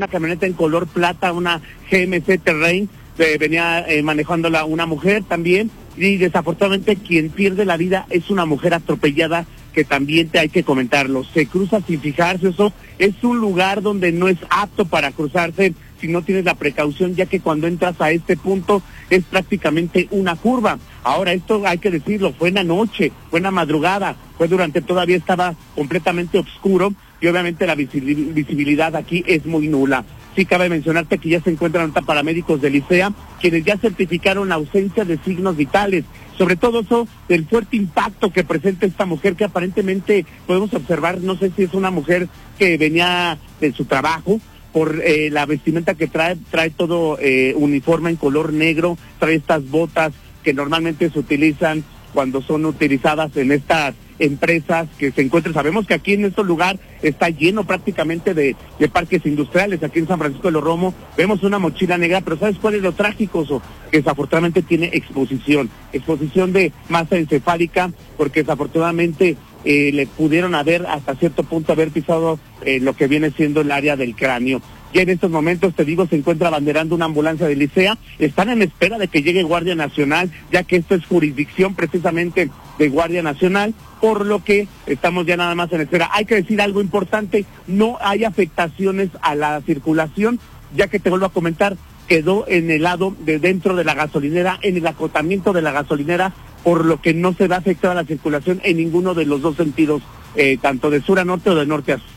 una camioneta en color plata, una GMC Terrain, venía manejándola una mujer también, y desafortunadamente quien pierde la vida es una mujer atropellada, que también te hay que comentarlo. Se cruza sin fijarse, eso es un lugar donde no es apto para cruzarse si no tienes la precaución, ya que cuando entras a este punto es prácticamente una curva. Ahora, esto hay que decirlo, fue en la noche, fue en la madrugada, fue durante, todavía estaba completamente oscuro, y obviamente la visibilidad aquí es muy nula. Sí cabe mencionarte que ya se encuentran ahorita paramédicos de Licea, quienes ya certificaron la ausencia de signos vitales, sobre todo eso del fuerte impacto que presenta esta mujer, que aparentemente podemos observar, no sé si es una mujer que venía de su trabajo, por la vestimenta que trae todo uniforme en color negro, trae estas botas que normalmente se utilizan cuando son utilizadas en estas empresas que se encuentran. Sabemos que aquí en este lugar está lleno prácticamente de parques industriales. Aquí en San Francisco de los Romos vemos una mochila negra, pero ¿sabes cuál es lo trágico? Que desafortunadamente tiene exposición de masa encefálica, porque desafortunadamente le pudieron hasta cierto punto haber pisado lo que viene siendo el área del cráneo. Ya en estos momentos, te digo, se encuentra abanderando una ambulancia de Licea. Están en espera de que llegue Guardia Nacional, ya que esto es jurisdicción precisamente de Guardia Nacional, por lo que estamos ya nada más en espera. Hay que decir algo importante, no hay afectaciones a la circulación, ya que te vuelvo a comentar, quedó en el lado de dentro de la gasolinera, en el acotamiento de la gasolinera, por lo que no se va a afectar a la circulación en ninguno de los dos sentidos, tanto de sur a norte o de norte a sur.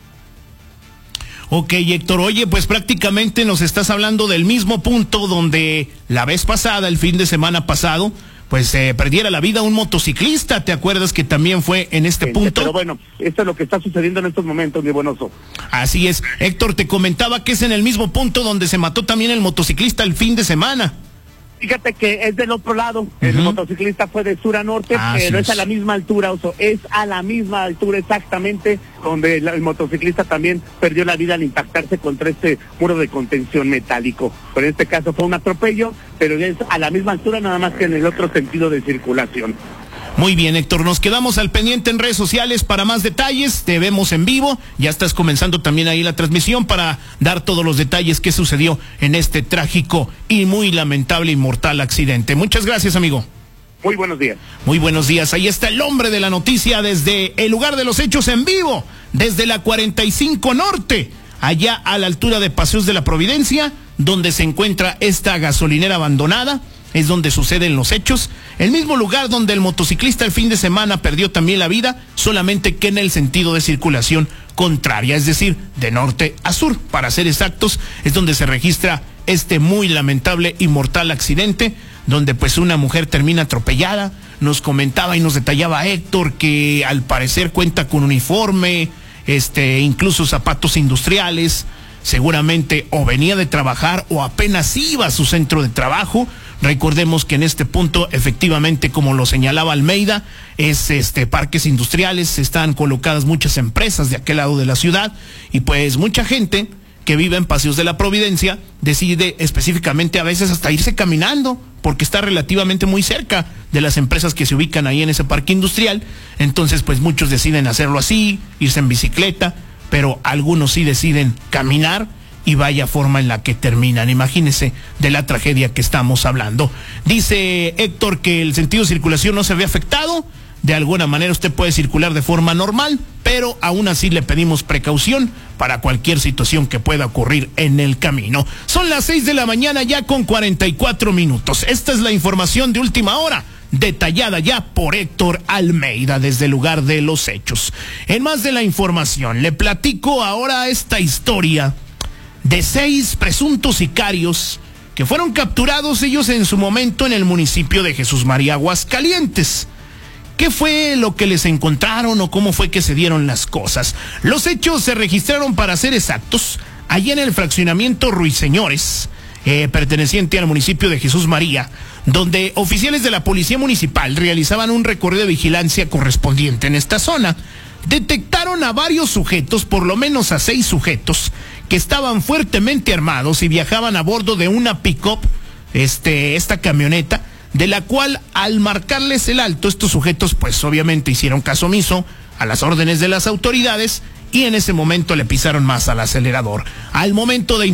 Ok, Héctor, oye, pues prácticamente nos estás hablando del mismo punto donde la vez pasada, el fin de semana pasado, pues perdiera la vida un motociclista. ¿Te acuerdas que también fue en este punto? Pero bueno, esto es lo que está sucediendo en estos momentos, mi buen oso. Así es. Héctor, te comentaba que es en el mismo punto donde se mató también el motociclista el fin de semana. Fíjate que es del otro lado, el motociclista fue de sur a norte, pero es a la misma altura, Oso, es a la misma altura exactamente donde el motociclista también perdió la vida al impactarse contra este muro de contención metálico. Pero en este caso fue un atropello, pero es a la misma altura, nada más que en el otro sentido de circulación. Muy bien, Héctor, nos quedamos al pendiente en redes sociales para más detalles, te vemos en vivo, ya estás comenzando también ahí la transmisión para dar todos los detalles que sucedió en este trágico y muy lamentable y mortal accidente. Muchas gracias, amigo. Muy buenos días. Muy buenos días, ahí está el hombre de la noticia desde el lugar de los hechos en vivo, desde la 45 Norte, allá a la altura de Paseos de la Providencia, donde se encuentra esta gasolinera abandonada. Es donde suceden los hechos, el mismo lugar donde el motociclista el fin de semana perdió también la vida, solamente que en el sentido de circulación contraria, es decir, de norte a sur, para ser exactos, es donde se registra este muy lamentable y mortal accidente, donde pues una mujer termina atropellada. Nos comentaba y nos detallaba Héctor que al parecer cuenta con uniforme, incluso zapatos industriales, seguramente o venía de trabajar o apenas iba a su centro de trabajo. Recordemos que en este punto, efectivamente, como lo señalaba Almeida, es parques industriales, están colocadas muchas empresas de aquel lado de la ciudad, y pues mucha gente que vive en Paseos de la Providencia decide específicamente a veces hasta irse caminando, porque está relativamente muy cerca de las empresas que se ubican ahí en ese parque industrial. Entonces pues muchos deciden hacerlo así, irse en bicicleta, pero algunos sí deciden caminar, y vaya forma en la que terminan. Imagínense de la tragedia que estamos hablando. Dice Héctor que el sentido de circulación no se ve afectado. De alguna manera usted puede circular de forma normal, pero aún así le pedimos precaución para cualquier situación que pueda ocurrir en el camino. Son las 6 de la mañana ya con 44 minutos. Esta es la información de última hora, detallada ya por Héctor Almeida desde el lugar de los hechos. En más de la información, le platico ahora esta historia de 6 presuntos sicarios que fueron capturados ellos en su momento en el municipio de Jesús María, Aguascalientes. ¿Qué fue lo que les encontraron o cómo fue que se dieron las cosas? Los hechos se registraron, para ser exactos, allí en el fraccionamiento Ruiseñores, perteneciente al municipio de Jesús María, donde oficiales de la Policía Municipal realizaban un recorrido de vigilancia correspondiente en esta zona. Detectaron a varios sujetos, por lo menos a 6 sujetos, que estaban fuertemente armados y viajaban a bordo de una pick-up, esta camioneta, de la cual al marcarles el alto, estos sujetos pues obviamente hicieron caso omiso a las órdenes de las autoridades y en ese momento le pisaron más al acelerador. Al momento de